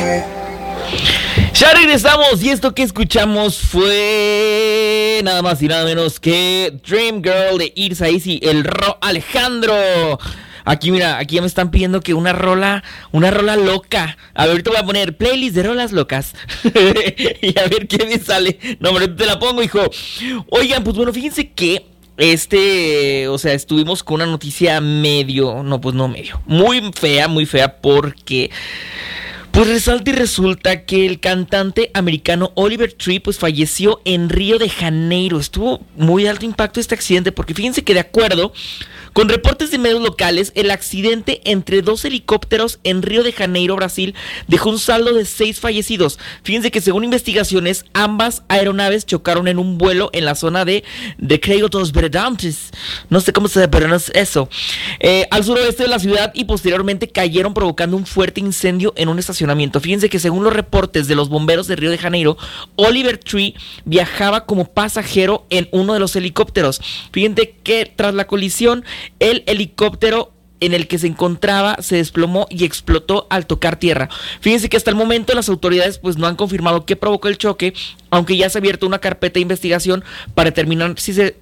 Ya regresamos y esto que escuchamos fue nada más y nada menos que Dream Girl de Irsa Easy, el Ro Alejandro. Aquí mira, aquí ya me están pidiendo que una rola loca. A ver, ahorita voy a poner playlist de rolas locas. Y a ver qué me sale. No, hombre, te la pongo, hijo. Oigan, pues bueno, fíjense que estuvimos con una noticia medio, muy fea porque pues resalta y resulta que el cantante americano Oliver Tree pues falleció en Río de Janeiro. Estuvo muy alto impacto este accidente porque fíjense que de acuerdo con reportes de medios locales, el accidente entre dos helicópteros en Río de Janeiro, Brasil, dejó un saldo de 6 fallecidos. Fíjense que según investigaciones, ambas aeronaves chocaron en un vuelo en la zona de Creio dos Veredantes. No sé cómo se pronuncia eso. Al suroeste de la ciudad y posteriormente cayeron provocando un fuerte incendio en un estacionamiento. Fíjense que según los reportes de los bomberos de Río de Janeiro, Oliver Tree viajaba como pasajero en uno de los helicópteros. Fíjense que tras la colisión, el helicóptero en el que se encontraba se desplomó y explotó al tocar tierra. Fíjense que hasta el momento las autoridades pues no han confirmado qué provocó el choque, aunque ya se ha abierto una carpeta de investigación para determinar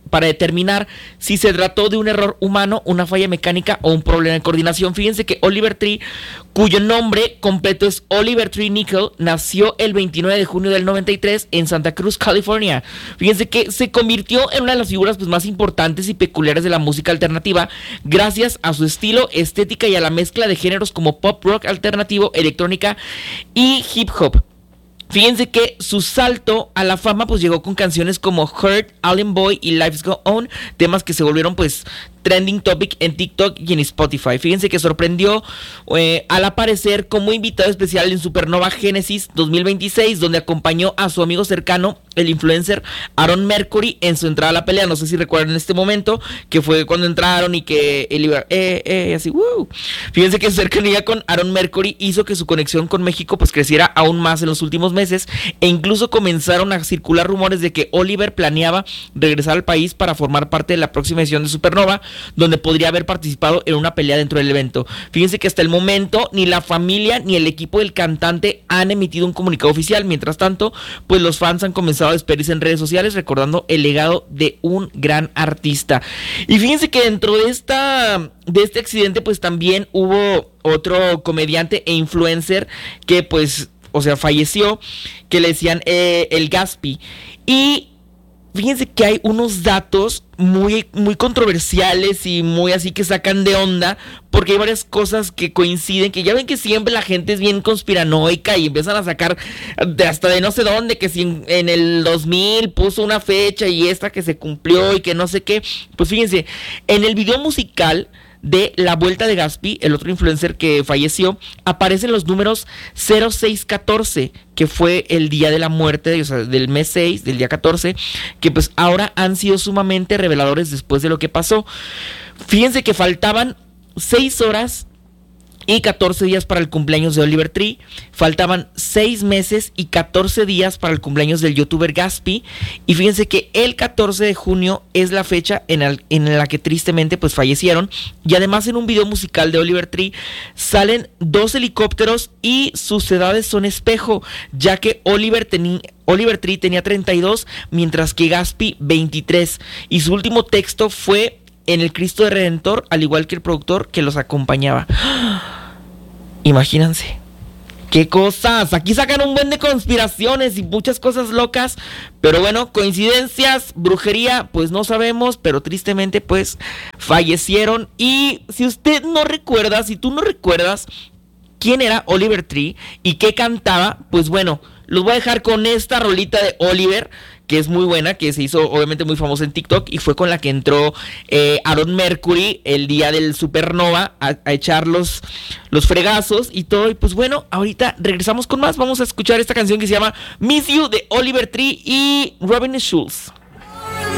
si se trató de un error humano, una falla mecánica o un problema de coordinación. Fíjense que Oliver Tree, cuyo nombre completo es Oliver Tree Nickel, nació el 29 de junio del 93 en Santa Cruz, California. Fíjense que se convirtió en una de las figuras pues más importantes y peculiares de la música alternativa gracias a su estilo, estética y a la mezcla de géneros como pop, rock alternativo, electrónica y hip hop. Fíjense que su salto a la fama pues llegó con canciones como Hurt, Alien Boy y Life's Go On, temas que se volvieron pues trending topic en TikTok y en Spotify. Fíjense que sorprendió al aparecer como invitado especial en Supernova Genesis 2026, donde acompañó a su amigo cercano, el influencer Aaron Mercury, en su entrada a la pelea. No sé si recuerdan en este momento, que fue cuando entraron y que él iba así, ¡wow! Fíjense que su cercanía con Aaron Mercury hizo que su conexión con México pues creciera aún más en los últimos meses, e incluso comenzaron a circular rumores de que Oliver planeaba regresar al país para formar parte de la próxima edición de Supernova, donde podría haber participado en una pelea dentro del evento. Fíjense que hasta el momento ni la familia ni el equipo del cantante han emitido un comunicado oficial. Mientras tanto, pues los fans han comenzado a despedirse en redes sociales recordando el legado de un gran artista. Y fíjense que dentro de este accidente pues también hubo otro comediante e influencer que pues, falleció, que le decían el Gaspi. Y fíjense que hay unos datos muy, muy controversiales y muy así que sacan de onda, porque hay varias cosas que coinciden, que ya ven que siempre la gente es bien conspiranoica y empiezan a sacar hasta de no sé dónde, que si en el 2000 puso una fecha y esta que se cumplió y que no sé qué. Pues fíjense, en el video musical de La Vuelta de Gaspi, el otro influencer que falleció, aparecen los números 0614, que fue el día de la muerte, del mes 6, del día 14, que pues ahora han sido sumamente reveladores después de lo que pasó. Fíjense que faltaban 6 horas y 14 días para el cumpleaños de Oliver Tree. Faltaban 6 meses y 14 días para el cumpleaños del youtuber Gaspi. Y fíjense que el 14 de junio es la fecha en la que tristemente pues fallecieron. Y además en un video musical de Oliver Tree salen 2 helicópteros y sus edades son espejo, ya que Oliver Tree tenía 32, mientras que Gaspi 23. Y su último texto fue en el Cristo de Redentor, al igual que el productor que los acompañaba. Imagínense qué cosas, aquí sacan un buen de conspiraciones y muchas cosas locas, pero bueno, coincidencias, brujería, pues no sabemos, pero tristemente pues fallecieron. Y si usted no recuerda, si tú no recuerdas quién era Oliver Tree y qué cantaba, pues bueno, los voy a dejar con esta rolita de Oliver, que es muy buena, que se hizo obviamente muy famosa en TikTok y fue con la que entró Aaron Mercury el día del Supernova a echar los fregazos y todo. Y pues bueno, ahorita regresamos con más. Vamos a escuchar esta canción que se llama Miss You de Oliver Tree y Robin Schulz.